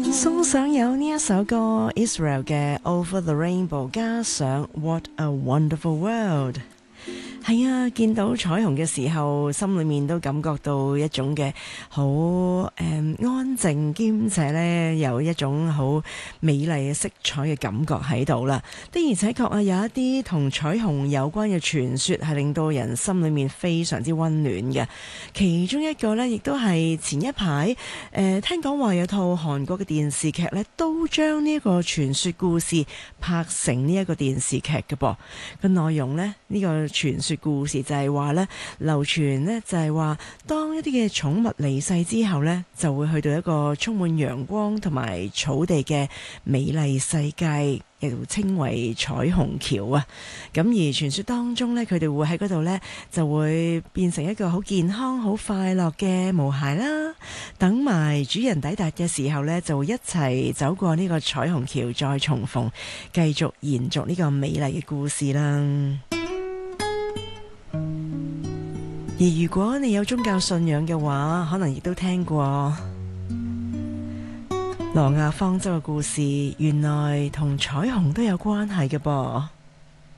送上有呢一首歌 Israel 嘅 Over the Rainbow 加上 What a Wonderful World。 係啊，見到彩虹嘅時候，心裏面都感覺到一種嘅好安靜，兼且呢有一種好美麗嘅色彩嘅感覺喺度啦。的而且確啊，有一啲同彩虹有關嘅傳說係令到人心裏面非常之溫暖嘅。其中一個呢，亦都係前一排聽講話有套韓國嘅電視劇呢，都將呢一個傳說故事拍成呢一個電視劇嘅噃。個內容呢，呢個傳說故事就係話呢，流傳呢就係話，當一啲嘅寵物離世之後呢，就會去到一個充滿陽光同埋草地嘅美麗世界，亦稱為彩虹橋啊。咁而傳說當中呢，佢哋會喺嗰度呢，就會變成一個好健康、好快樂嘅毛孩啦。等埋主人抵達嘅時候呢，就會一齊走過呢個彩虹橋，再重逢，繼續延續呢個美麗嘅故事啦。而如果你有宗教信仰嘅話，可能亦都聽過挪亞方舟嘅故事，原來同彩虹都有關係嘅噃。